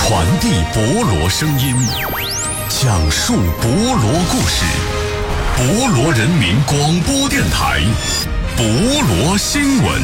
传递博罗声音，讲述博罗故事。博罗人民广播电台，博罗新闻。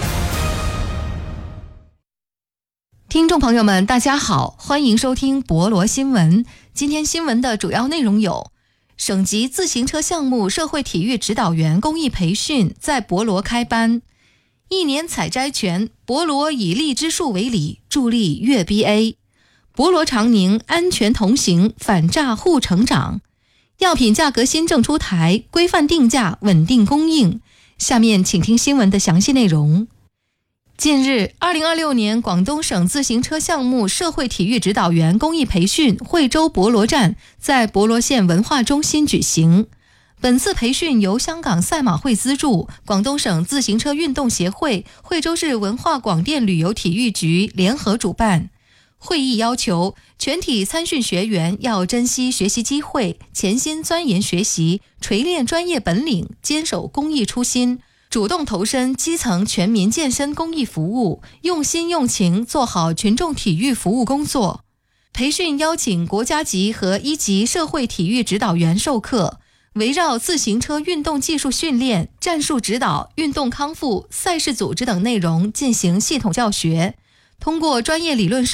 听众朋友们，大家好，欢迎收听博罗新闻。今天新闻的主要内容有：省级自行车项目社会体育指导员公益培训在博罗开班，1年采摘权，博罗以荔枝树为礼，助力粤 BA。博罗长宁安全同行，反诈护成长。药品价格新政出台，规范定价，稳定供应。下面请听新闻的详细内容。近日，2026年广东省自行车项目社会体育指导员公益培训惠州博罗站在博罗县文化中心举行。本次培训由香港赛马会资助，广东省自行车运动协会、惠州市文化广电旅游体育局联合主办。会议要求全体参训学员要珍惜学习机会，潜心钻研学习，锤炼专业本领，坚守公益初心，主动投身基层全民健身公益服务，用心用情做好群众体育服务工作。培训邀请国家级和1级社会体育指导员授课，围绕自行车运动技术训练、战术指导、运动康复、赛事组织等内容进行系统教学，通过专业理论